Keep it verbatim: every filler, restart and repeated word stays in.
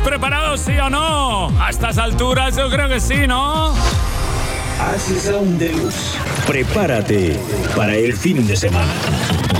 preparados, sí o no? A estas alturas yo creo que sí, ¿no? H Sound Deluxe. Prepárate para el fin de semana.